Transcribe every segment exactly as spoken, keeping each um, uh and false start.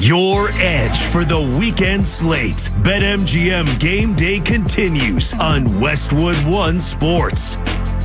Your edge for the weekend slate. BetMGM Game Day continues on Westwood One Sports.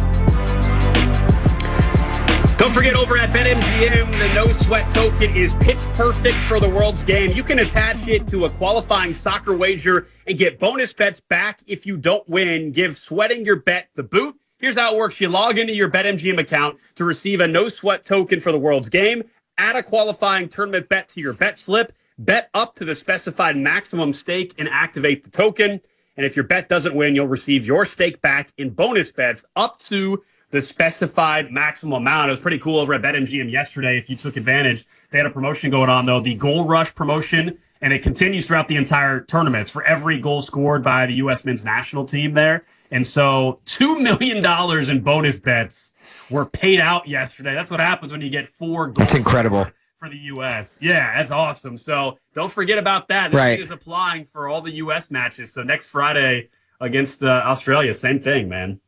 Don't forget, over at BetMGM, the no sweat token is pitch perfect for the World's game. You can attach it to a qualifying soccer wager and get bonus bets back if you don't win. Give sweating your bet the boot. Here's how it works. You log into your BetMGM account to receive a no sweat token for the World's game. Add a qualifying tournament bet to your bet slip. Bet up to the specified maximum stake and activate the token. And if your bet doesn't win, you'll receive your stake back in bonus bets up to the specified maximum amount. It was pretty cool over at BetMGM yesterday. If you took advantage, they had a promotion going on, though, the Goal Rush promotion, and it continues throughout the entire tournament. It's for every goal scored by the U S men's national team there. And so two million dollars in bonus bets were paid out yesterday. That's what happens when you get four goals. That's incredible. For the U S. Yeah, that's awesome. So don't forget about that. This right. is applying for all the U S matches. So next Friday against uh, Australia, same thing, man.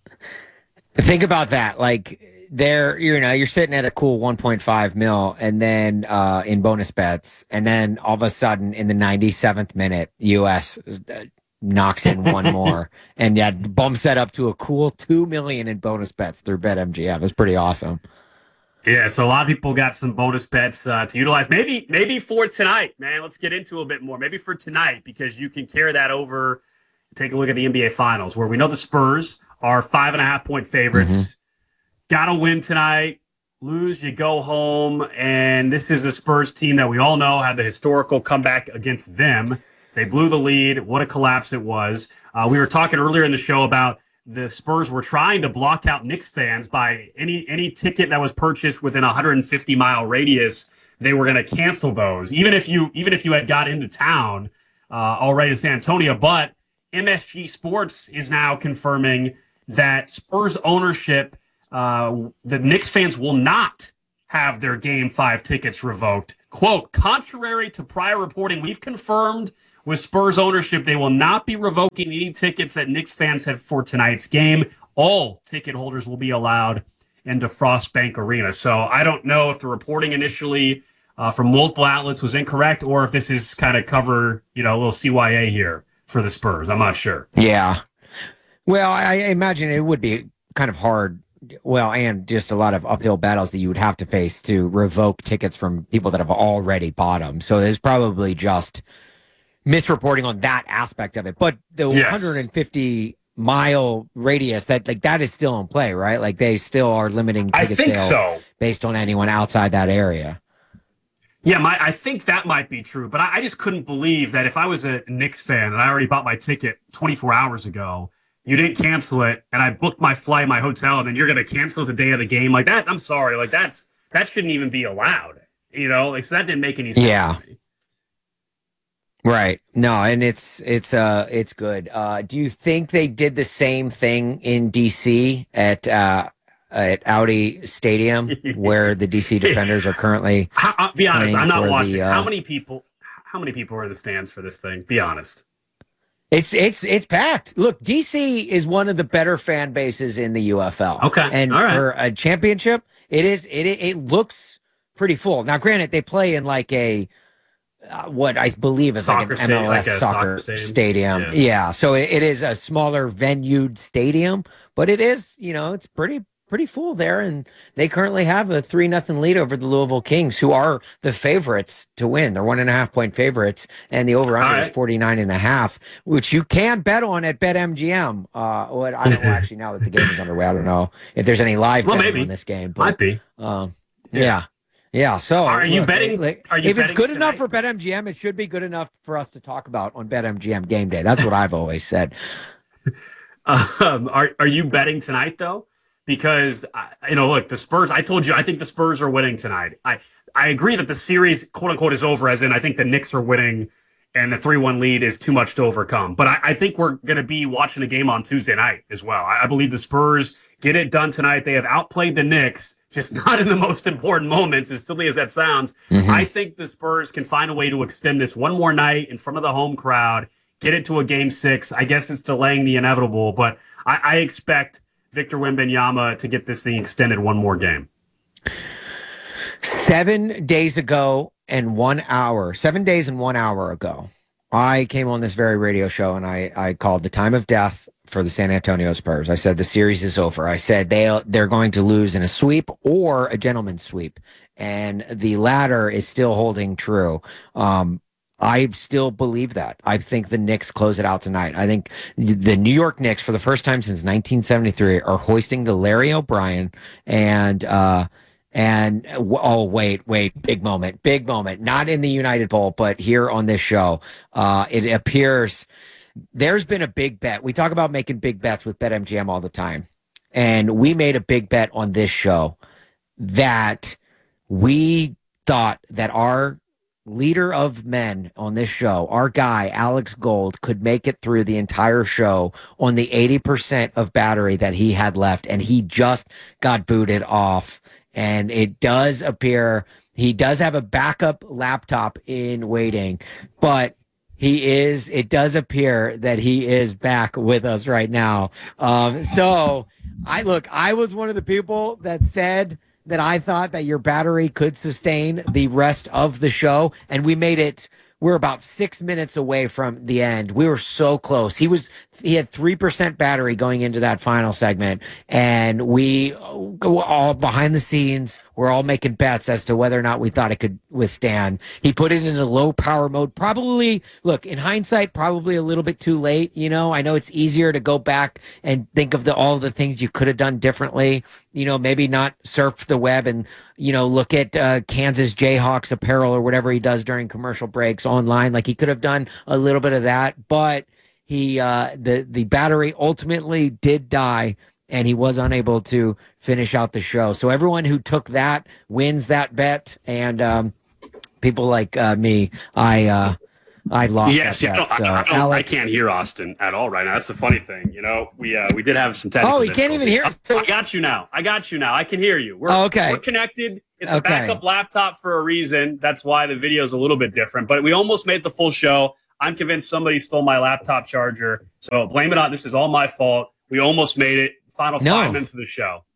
Think about that. Like, there, you know, you're sitting at a cool one point five mil, and then uh, in bonus bets, and then all of a sudden, in the ninety-seventh minute, U S uh, knocks in one more, and yeah, bumps that up to a cool two million in bonus bets through BetMGM. It's pretty awesome. Yeah, so a lot of people got some bonus bets uh, to utilize. Maybe, maybe for tonight, man. Let's get into a bit more. Maybe for tonight, because you can carry that over. Take a look at the N B A Finals, where we know the Spurs are five and a half point favorites. Mm-hmm. Got to win tonight. Lose, you go home. And this is a Spurs team that we all know had the historical comeback against them. They blew the lead. What a collapse it was. Uh, we were talking earlier in the show about the Spurs were trying to block out Knicks fans by any any ticket that was purchased within a one hundred fifty mile radius. They were going to cancel those, even if you even if you had got into town uh, already in San Antonio. But M S G Sports is now confirming that Spurs ownership, uh, the Knicks fans will not have their Game five tickets revoked. Quote, contrary to prior reporting, we've confirmed with Spurs ownership they will not be revoking any tickets that Knicks fans have for tonight's game. All ticket holders will be allowed into Frost Bank Arena. So I don't know if the reporting initially uh, from multiple outlets was incorrect, or if this is kind of cover, you know, a little C Y A here for the Spurs. I'm not sure. Yeah. Well, I imagine it would be kind of hard, well, and just a lot of uphill battles that you would have to face to revoke tickets from people that have already bought them. So there's probably just misreporting on that aspect of it. But the yes. one hundred fifty mile radius, that like that is still in play, right? Like they still are limiting ticket I think sales so. based on anyone outside that area. Yeah, my, I think that might be true, but I, I just couldn't believe that if I was a Knicks fan and I already bought my ticket twenty-four hours ago, you didn't cancel it, and I booked my flight, my hotel, and then you're going to cancel the day of the game like that. I'm sorry, like that's that shouldn't even be allowed. You know, like so that didn't make any sense. Yeah. To me. Right. No, and it's it's uh it's good. Uh, do you think they did the same thing in D C at uh, at Audi Stadium, where the D C Defenders are currently? How, I'll be honest, I'm not watching. The, uh, how many people? How many people are in the stands for this thing? Be honest. It's it's it's packed. Look, D C is one of the better fan bases in the U F L. Okay, and all right. for a championship, it is it it looks pretty full. Now, granted, they play in like a uh, what I believe is soccer like an M L S like soccer, soccer stadium. stadium. Yeah. yeah, so it, it is a smaller venued stadium, but it is, you know, it's pretty pretty full there, and they currently have a three nothing lead over the Louisville Kings, who are the favorites to win. They're one and a half point favorites, and the over under right. is forty nine and a half, which you can bet on at BetMGM. Uh, what I don't know, actually, now that the game is underway, I don't know if there's any live well, betting maybe. on this game. But, Might be. Um, yeah. yeah. Yeah, so are you look, betting? Like, are you if betting it's good tonight? enough for BetMGM, it should be good enough for us to talk about on BetMGM Game Day. That's what I've always said. um, are are you betting tonight though? Because you know, look, the Spurs. I told you, I think the Spurs are winning tonight. I I agree that the series, quote unquote, is over. As in, I think the Knicks are winning, and the three one lead is too much to overcome. But I, I think we're going to be watching a game on Tuesday night as well. I, I believe the Spurs get it done tonight. They have outplayed the Knicks. Just not in the most important moments, as silly as that sounds. Mm-hmm. I think the Spurs can find a way to extend this one more night in front of the home crowd, get it to a game six. I guess it's delaying the inevitable, but I, I expect Victor Wembanyama to get this thing extended one more game. Seven days ago, and one hour, seven days and one hour ago, I came on this very radio show and I, I called the time of death for the San Antonio Spurs. I said the series is over. I said they they're going to lose in a sweep or a gentleman's sweep, and the latter is still holding true. Um, I still believe that. I think the Knicks close it out tonight. I think the New York Knicks, for the first time since nineteen seventy-three, are hoisting the Larry O'Brien and uh, and oh wait, wait, big moment, big moment. Not in the United Bowl, but here on this show, uh, it appears there's been a big bet. We talk about making big bets with BetMGM all the time, and we made a big bet on this show that we thought that our leader of men on this show, our guy, Alex Gold, could make it through the entire show on the eighty percent of battery that he had left, and he just got booted off. And it does appear he does have a backup laptop in waiting, but he is, it does appear that he is back with us right now. Um, so I look, I was one of the people that said that I thought that your battery could sustain the rest of the show, and we made it. We're about six minutes away from the end. We were so close. He was he had three percent battery going into that final segment, and we go all behind the scenes. We're all making bets as to whether or not we thought it could withstand. He put it in a low power mode. Probably, look, in hindsight, probably a little bit too late. You know, I know it's easier to go back and think of the all the things you could have done differently. You know, maybe not surf the web and, you know, look at uh, Kansas Jayhawks apparel or whatever he does during commercial breaks online. Like he could have done a little bit of that, but he uh, the the battery ultimately did die, and he was unable to finish out the show. So everyone who took that wins that bet, and um, people like uh, me, I. Uh, I lost. Yes, that yeah, bet, I, so I, don't, Alex, I can't hear Austin at all right now. That's the funny thing. You know, we uh, we did have some technical. Oh, he can't even hear. So, I got you now. I got you now. I can hear you. We're, oh, okay. We're connected. It's okay. a backup laptop for a reason. That's why the video is a little bit different. But we almost made the full show. I'm convinced somebody stole my laptop charger. So blame it on. This is all my fault. We almost made it. Final no. five minutes of the show.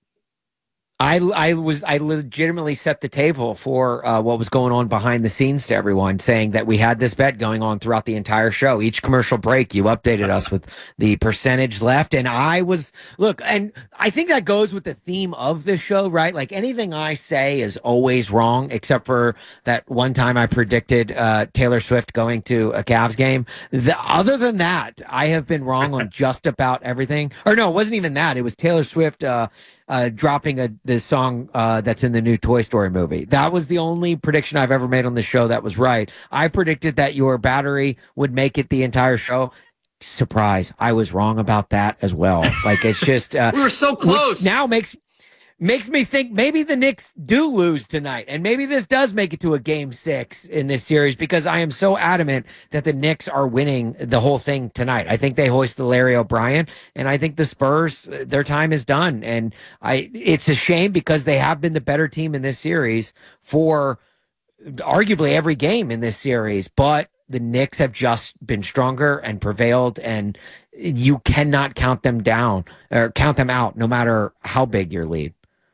I, I was I legitimately set the table for uh, what was going on behind the scenes to everyone, saying that we had this bet going on throughout the entire show. Each commercial break, you updated us with the percentage left, and I was look, and I think that goes with the theme of this show, right? Like anything I say is always wrong, except for that one time I predicted uh, Taylor Swift going to a Cavs game. The, other than that, I have been wrong on just about everything. Or no, it wasn't even that. It was Taylor Swift. Uh, Uh, dropping a this song uh, that's in the new Toy Story movie. That was the only prediction I've ever made on the show that was right. I predicted that your battery would make it the entire show. Surprise, I was wrong about that as well. Like it's just uh, we were so close. Now makes makes me think maybe the Knicks do lose tonight, and maybe this does make it to a game six in this series, because I am so adamant that the Knicks are winning the whole thing tonight. I think they hoist the Larry O'Brien, and I think the Spurs, their time is done. And I, it's a shame because they have been the better team in this series for arguably every game in this series, but the Knicks have just been stronger and prevailed, and you cannot count them down or count them out no matter how big your lead.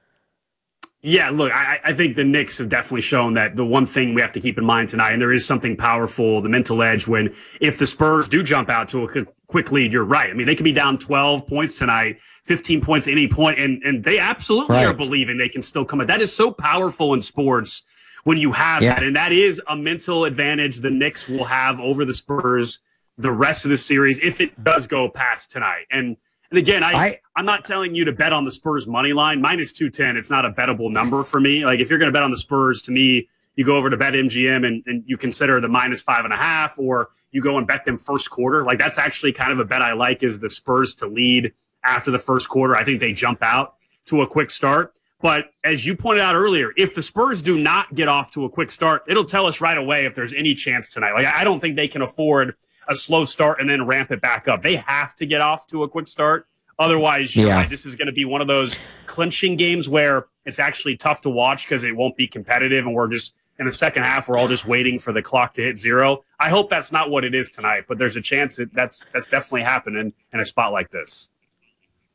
Yeah, look, I, I think the Knicks have definitely shown that the one thing we have to keep in mind tonight, and there is something powerful, the mental edge, when if the Spurs do jump out to a quick lead, you're right. I mean, they could be down twelve points tonight, fifteen points at any point, and, and they absolutely right. are believing they can still come out. That is so powerful in sports when you have yeah. that, and that is a mental advantage the Knicks will have over the Spurs the rest of the series if it does go past tonight. And And again, I, I I'm not telling you to bet on the Spurs money line. Minus two ten. It's not a bettable number for me. Like if you're going to bet on the Spurs, to me, you go over to BetMGM and, and you consider the minus five and a half, or you go and bet them first quarter. Like that's actually kind of a bet I like, is the Spurs to lead after the first quarter. I think they jump out to a quick start. But as you pointed out earlier, if the Spurs do not get off to a quick start, it'll tell us right away if there's any chance tonight. Like I don't think they can afford a slow start and then ramp it back up. They have to get off to a quick start. Otherwise, you're yeah. right, this is going to be one of those clinching games where it's actually tough to watch because it won't be competitive, and we're just in the second half, we're all just waiting for the clock to hit zero. I hope that's not what it is tonight, but there's a chance that that's that's definitely happening in a spot like this.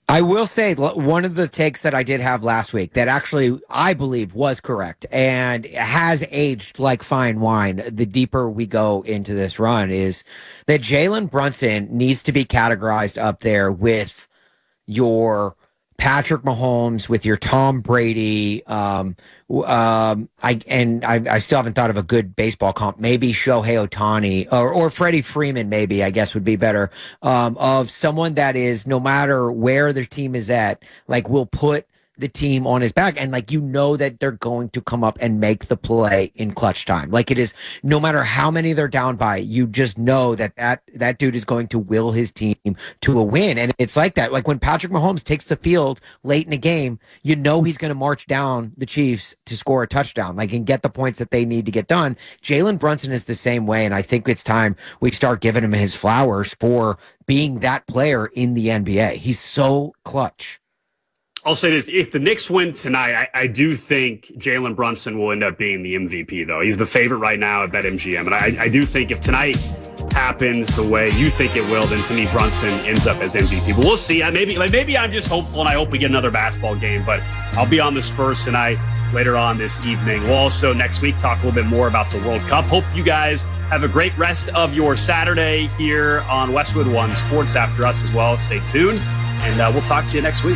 I will say one of the takes that I did have last week that actually I believe was correct and has aged like fine wine the deeper we go into this run is that Jalen Brunson needs to be categorized up there with your Patrick Mahomes, with your Tom Brady. Um, um, I and I, I still haven't thought of a good baseball comp. Maybe Shohei Ohtani or or Freddie Freeman. Maybe I guess would be better. Um, of someone that is no matter where their team is at, like will put the team on his back, and like you know that they're going to come up and make the play in clutch time. Like it is, no matter how many they're down by, you just know that that that dude is going to will his team to a win. And it's like that. Like when Patrick Mahomes takes the field late in a game, you know he's going to march down the Chiefs to score a touchdown, like and get the points that they need to get done. Jalen Brunson is the same way, and I think it's time we start giving him his flowers for being that player in the N B A. He's so clutch. I'll say this. If the Knicks win tonight, I, I do think Jalen Brunson will end up being the M V P, though. He's the favorite right now at BetMGM. And I, I do think if tonight happens the way you think it will, then to me, Brunson ends up as M V P. But we'll see. I, maybe, like, maybe I'm just hopeful, and I hope we get another basketball game. But I'll be on the Spurs tonight later on this evening. We'll also next week talk a little bit more about the World Cup. Hope you guys have a great rest of your Saturday here on Westwood One Sports After Us as well. Stay tuned, and uh, we'll talk to you next week.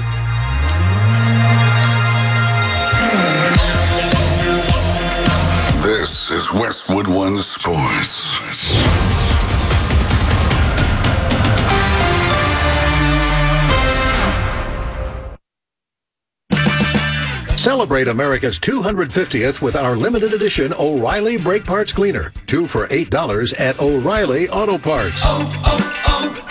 This is Westwood One Sports. Celebrate America's two hundred fiftieth with our limited edition O'Reilly Brake Parts Cleaner. Two for eight dollars at O'Reilly Auto Parts. Oh,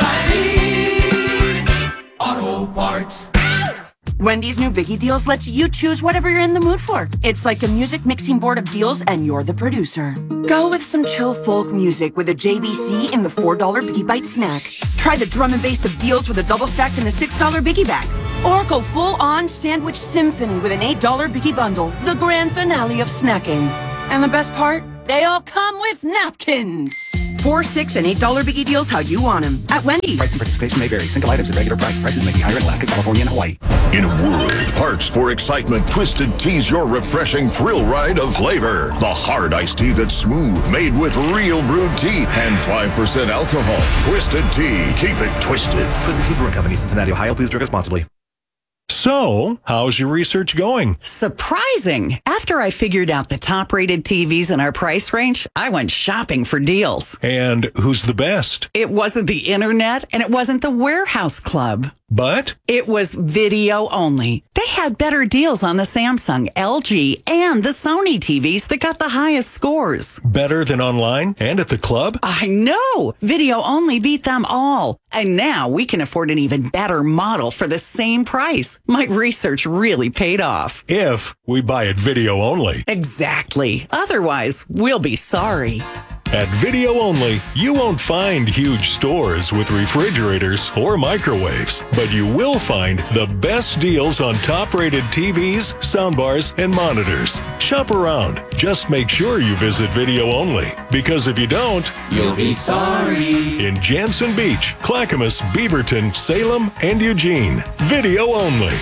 oh, oh, O'Reilly Auto Parts. Wendy's new Biggie Deals lets you choose whatever you're in the mood for. It's like a music mixing board of deals, and you're the producer. Go with some chill folk music with a J B C in the four dollar Biggie Bite snack. Try the drum and bass of deals with a double stack in the six dollar Biggie Bag. Or go full-on sandwich symphony with an eight dollar Biggie Bundle, the grand finale of snacking. And the best part? They all come with napkins. Four, six, and eight dollar Biggie Deals how you want them at Wendy's. Price and participation may vary. Single items at regular price. Prices may be higher in Alaska, California, and Hawaii. In a world parched for excitement, Twisted Tea's your refreshing thrill ride of flavor. The hard iced tea that's smooth, made with real brewed tea and five percent alcohol. Twisted Tea. Keep it twisted. Twisted Tea Brewing Company, Cincinnati, Ohio. Please drink responsibly. So, how's your research going? Surprising. After I figured out the top-rated T Vs in our price range, I went shopping for deals. And who's the best? It wasn't the internet, and it wasn't the warehouse club. But? It was video only. They had better deals on the Samsung, L G, and the Sony T Vs that got the highest scores. Better than online and at the club? I know! Video only beat them all. And now we can afford an even better model for the same price. My research really paid off. If we buy it video only. Exactly. Otherwise, we'll be sorry. At Video Only, you won't find huge stores with refrigerators or microwaves, but you will find the best deals on top-rated T Vs, soundbars, and monitors. Shop around. Just make sure you visit Video Only, because if you don't, you'll be sorry. In Jansen Beach, Clackamas, Beaverton, Salem, and Eugene. Video Only.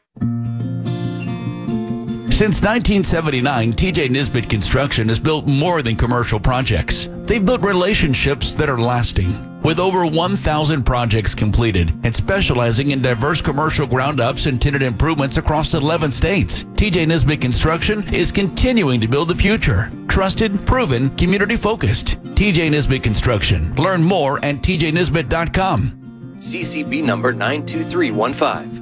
Since nineteen seventy-nine, T J Nisbet Construction has built more than commercial projects. They've built relationships that are lasting. With over one thousand projects completed and specializing in diverse commercial ground-ups and tenant improvements across eleven states, T J Nisbet Construction is continuing to build the future. Trusted, proven, community-focused. T J Nisbet Construction. Learn more at T J Nisbet dot com. C C B number nine two three one five.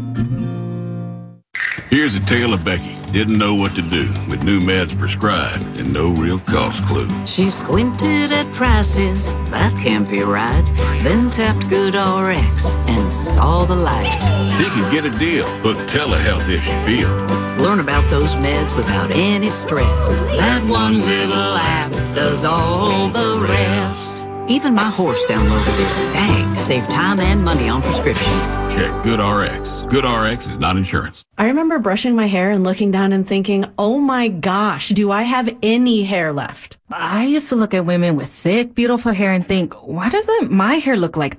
Here's a tale of Becky. Didn't know what to do with new meds prescribed and no real cost clue. She squinted at prices, that can't be right. Then tapped GoodRx and saw the light. She could get a deal, book telehealth if she feels. Learn about those meds without any stress. That one little app does all the rest. Even my horse downloaded it. Dang, save time and money on prescriptions. Check GoodRx. GoodRx is not insurance. I remember brushing my hair and looking down and thinking, oh my gosh, do I have any hair left? I used to look at women with thick, beautiful hair and think, why doesn't my hair look like that?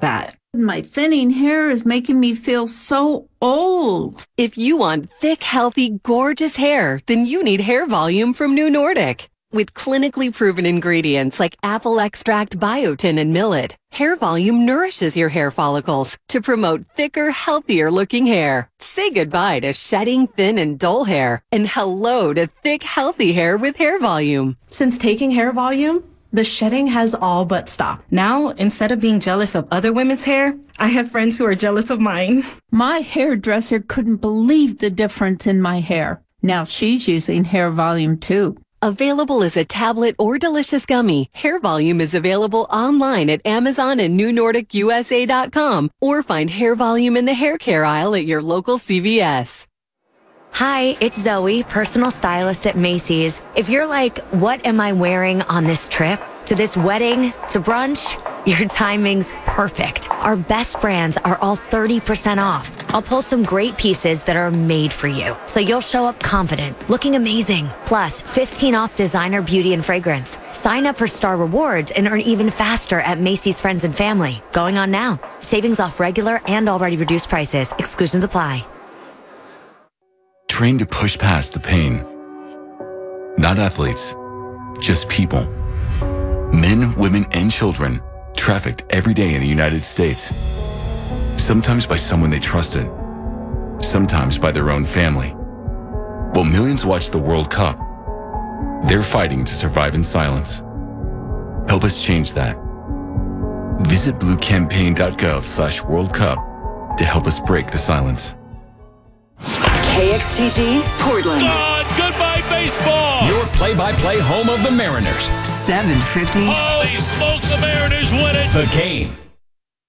My thinning hair is making me feel so old. If you want thick, healthy, gorgeous hair, then you need Hair Volume from New Nordic. With clinically proven ingredients like apple extract, biotin, and millet, Hair Volume nourishes your hair follicles to promote thicker, healthier looking hair. Say goodbye to shedding, thin, and dull hair, and hello to thick, healthy hair with Hair Volume. Since taking Hair Volume, the shedding has all but stopped. Now, instead of being jealous of other women's hair, I have friends who are jealous of mine. My hairdresser couldn't believe the difference in my hair. Now she's using Hair Volume too. Available as a tablet or delicious gummy, Hair Volume is available online at Amazon and New Nordic U S A dot com, or find Hair Volume in the hair care aisle at your local C V S. Hi, it's Zoe, personal stylist at Macy's. If you're like, what am I wearing on this trip? To this wedding? To brunch? Your timing's perfect. Our best brands are all thirty percent off. I'll pull some great pieces that are made for you, so you'll show up confident, looking amazing. Plus, fifteen off designer beauty and fragrance. Sign up for Star Rewards and earn even faster at Macy's Friends and Family. Going on now. Savings off regular and already reduced prices. Exclusions apply. Trained to push past the pain. Not athletes, just people. Men, women, and children trafficked every day in the United States. Sometimes by someone they trusted, sometimes by their own family. While millions watch the World Cup, they're fighting to survive in silence. Help us change that. Visit bluecampaign.gov slash World Cup to help us break the silence. K X T G, Portland. God, goodbye baseball. Your play-by-play home of the Mariners. seven fifty. Holy smokes, the Mariners win it. The Game.